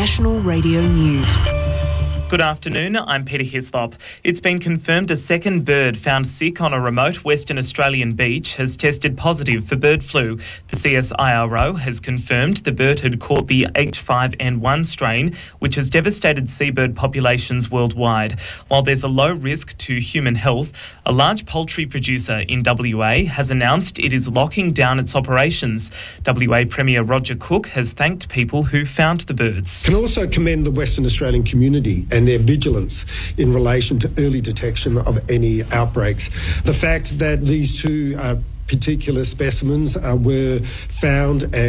National Radio News. Good afternoon, I'm Peter Hislop. It's been confirmed a second bird found sick on a remote Western Australian beach has tested positive for bird flu. The CSIRO has confirmed the bird had caught the H5N1 strain, which has devastated seabird populations worldwide. While there's a low risk to human health, a large poultry producer in WA has announced it is locking down its operations. WA Premier Roger Cook has thanked people who found the birds. Can also commend the Western Australian community and their vigilance in relation to early detection of any outbreaks. The fact that these two particular specimens were found and